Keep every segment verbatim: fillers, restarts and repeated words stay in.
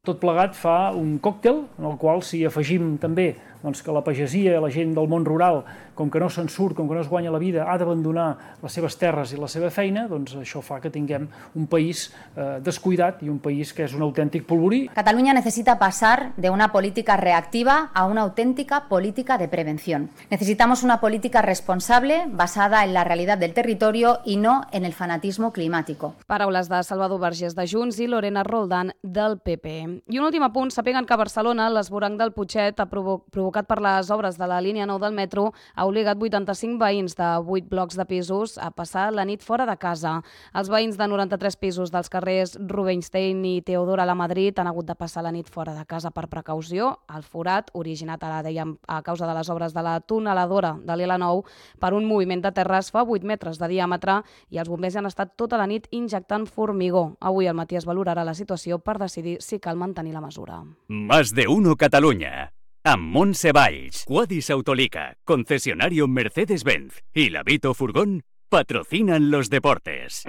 Tot plegat fa un còctel en el qual si afegim també doncs, que la pagesia, la gent del món rural, com que no se'n surt, com que no es guanya la vida, ha d'abandonar les seves terres i la seva feina, doncs això fa que tinguem un país eh, descuidat i un país que és un autèntic polvorí. Cataluña necesita pasar de una política reactiva a una auténtica política de prevención. Necesitamos una política responsable basada en la realidad del territorio y no en el fanatismo climático. Paraules de Salvador Vergés de Junts i Lorena Roldán del P P. I un últim apunt, sapiguen que a Barcelona l'esvoranc del Putxet ha provo provocat per les obres de la línia nou del metro ha obligat vuitanta-cinc veïns de vuit blocs de pisos a passar la nit fora de casa. Els veïns de noranta-tres pisos dels carrers Rubinstein i Teodora la Madrid han hagut de passar la nit fora de casa per precaució. El forat, originat ara, dèiem, a causa de les obres de la tuneladora de l'L nou per un moviment de terres fa vuit metres de diàmetre i els bombers han estat tota la nit injectant formigó. Avui al matí es valorarà la situació per decidir si cal mantenir la mesura. Más de uno Cataluña. Amb Montse Valls, Quadis Autolica, concesionario Mercedes-Benz y Lavito Furgón patrocinan los deportes.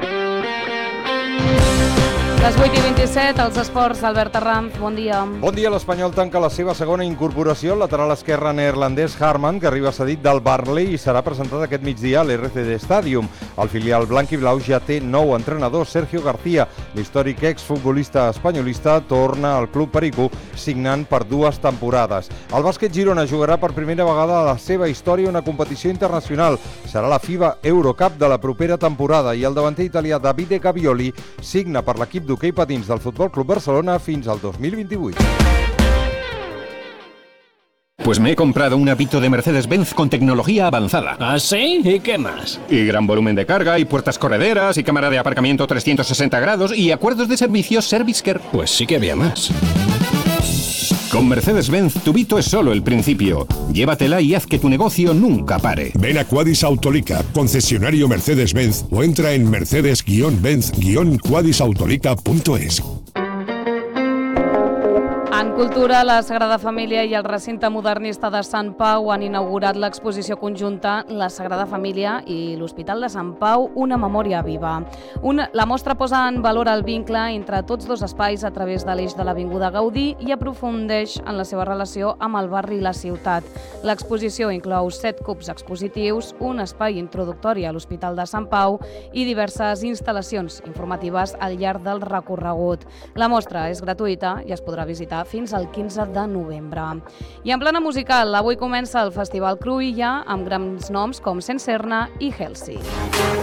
Les vuit i vint-i-set, els esports, Albert Arranz, bon dia. Bon dia, l'Espanyol tanca la seva segona incorporació, el lateral esquerre neerlandès Harman, que arriba cedit del Burnley i serà presentat aquest migdia a l'R C D Stadium. El filial blanc i blau ja té nou entrenador, Sergio García, l'històric exfutbolista espanyolista, torna al club perico signant per dues temporades. El bàsquet Girona jugarà per primera vegada a la seva història una competició internacional. Serà la FIBA Eurocup de la propera temporada i el davanter italià Davide Gavioli signa per l'equip d'hoquei patins del Futbol Club Barcelona fins al dos mil vint-i-vuit. Pues me he comprado un Avito de Mercedes-Benz con tecnología avanzada. ¿Ah, sí? ¿Y qué más? Y gran volumen de carga, y puertas correderas, y cámara de aparcamiento trescientos sesenta grados, y acuerdos de servicios ServiceCare. Pues sí que había más. Con Mercedes-Benz, tu Vito es solo el principio. Llévatela y haz que tu negocio nunca pare. Ven a Quadis Autolica, concesionario Mercedes-Benz, o entra en mercedes benz quadis autolica punto es. En cultura, la Sagrada Família i el recinte modernista de Sant Pau han inaugurat l'exposició conjunta La Sagrada Família i l'Hospital de Sant Pau, una memòria viva. Una, la mostra posa en valor el vincle entre tots dos espais a través de l'eix de l'Avinguda Gaudí i aprofundeix en la seva relació amb el barri i la ciutat. L'exposició inclou set cubs expositius, un espai introductori a l'Hospital de Sant Pau i diverses instal·lacions informatives al llarg del recorregut. La mostra és gratuïta i es podrà visitar fins al quinze de novembre. I en plana musical, avui comença el Festival Cruïlla amb grans noms com Sencerna i Helsi.